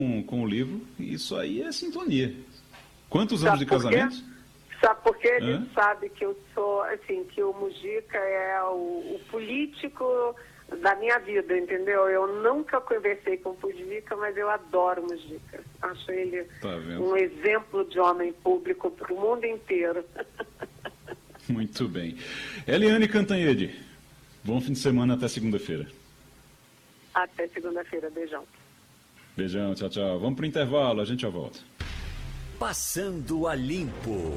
com o livro, isso aí é sintonia. Quantos anos de casamento? Sabe por quê? Ele sabe que eu sou, assim, que o Mujica é o político da minha vida, entendeu? Eu nunca conversei com o Mujica, mas eu adoro o Mujica. Acho ele um exemplo de homem público para o mundo inteiro. Muito bem. Eliane Cantanhede, bom fim de semana, até segunda-feira. Até segunda-feira, beijão. Beijão, tchau, tchau. Vamos para o intervalo, a gente já volta. Passando a Limpo.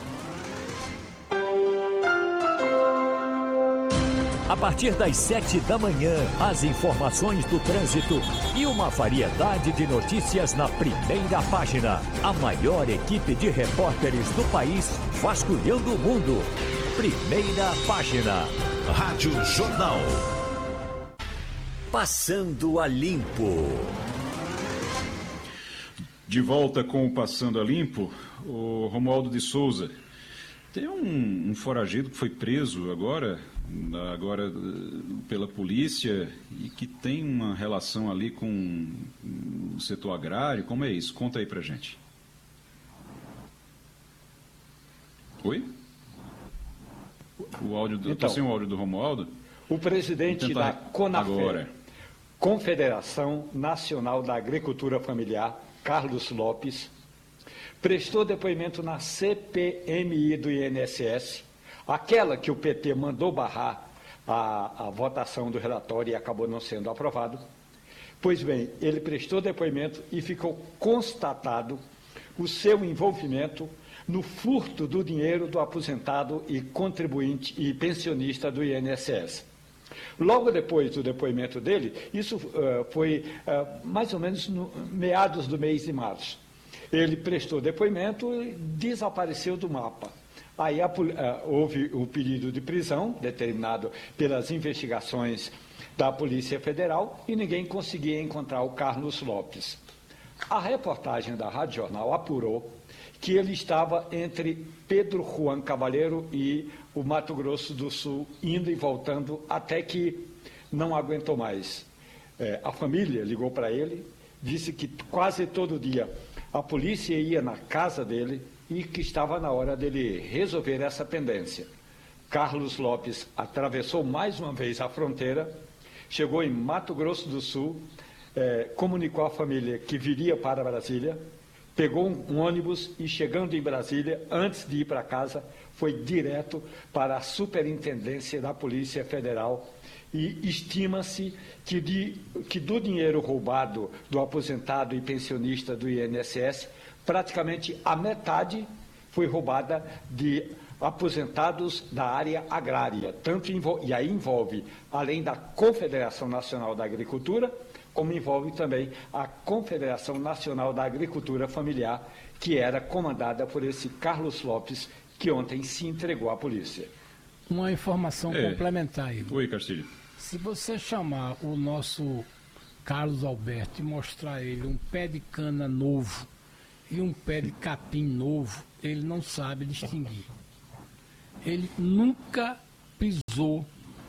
A partir das 7 da manhã, as informações do trânsito e uma variedade de notícias na primeira página. A maior equipe de repórteres do país vasculhando o mundo. Primeira página. Rádio Jornal. Passando a Limpo. De volta com o Passando a Limpo, o Romualdo de Souza. Tem um foragido que foi preso agora pela polícia e que tem uma relação ali com o setor agrário. Como é isso? Conta aí pra gente. Oi? O áudio então, sem o áudio do Romualdo? O presidente da CONAFE, agora. Confederação Nacional da Agricultura Familiar, Carlos Lopes, prestou depoimento na CPMI do INSS, aquela que o PT mandou barrar a votação do relatório e acabou não sendo aprovado. Pois bem, ele prestou depoimento e ficou constatado o seu envolvimento no furto do dinheiro do aposentado e contribuinte e pensionista do INSS. Logo depois do depoimento dele, isso foi mais ou menos no meados do mês de março. Ele prestou depoimento e desapareceu do mapa. Aí houve o pedido de prisão, determinado pelas investigações da Polícia Federal, e ninguém conseguia encontrar o Carlos Lopes. A reportagem da Rádio Jornal apurou que ele estava entre Pedro Juan Cavalheiro e o Mato Grosso do Sul, indo e voltando, até que não aguentou mais. A família ligou para ele, disse que quase todo dia a polícia ia na casa dele e que estava na hora dele resolver essa pendência. Carlos Lopes atravessou mais uma vez a fronteira, chegou em Mato Grosso do Sul, comunicou à família que viria para Brasília, pegou um ônibus e, chegando em Brasília, antes de ir para casa, foi direto para a Superintendência da Polícia Federal e estima-se que do dinheiro roubado do aposentado e pensionista do INSS, praticamente a metade foi roubada de aposentados da área agrária. E aí envolve, além da Confederação Nacional da Agricultura, como envolve também a Confederação Nacional da Agricultura Familiar, que era comandada por esse Carlos Lopes, que ontem se entregou à polícia. Uma informação complementar, Igor. Oi, Castilho. Se você chamar o nosso Carlos Alberto e mostrar a ele um pé de cana novo e um pé de capim novo, ele não sabe distinguir. Ele nunca pisou,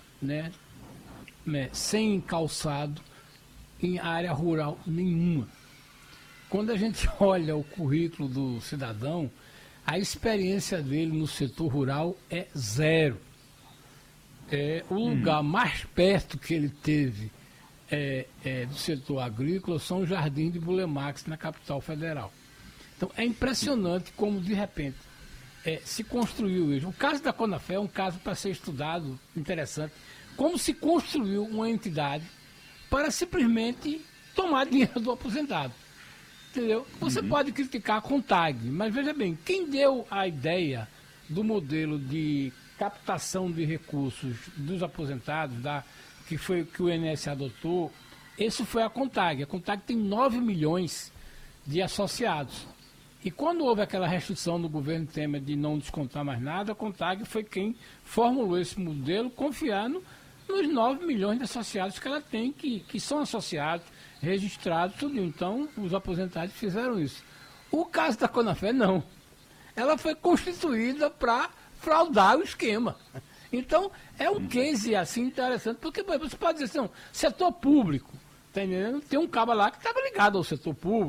sem calçado, em área rural nenhuma. Quando a gente olha o currículo do cidadão, a experiência dele no setor rural é zero. O lugar mais perto que ele teve do setor agrícola são os Jardins de Bulemax, na capital federal. Então é impressionante como, de repente, se construiu isso. O caso da CONAFE é um caso para ser estudado, interessante. Como se construiu uma entidade para simplesmente tomar dinheiro do aposentado. Entendeu? Você pode criticar a CONTAG, mas veja bem, quem deu a ideia do modelo de captação de recursos dos aposentados, que o INSS adotou, esse foi a CONTAG. A CONTAG tem 9 milhões de associados. E quando houve aquela restrição no governo Temer de não descontar mais nada, a CONTAG foi quem formulou esse modelo, confiando nos 9 milhões de associados que ela tem, que são associados, registrados, tudo. Então, os aposentados fizeram isso. O caso da CONAFE, não. Ela foi constituída para fraudar o esquema. Então, é um case assim interessante, porque você pode dizer assim, setor público, tá entendendo? Tem um cabo lá que estava ligado ao setor público.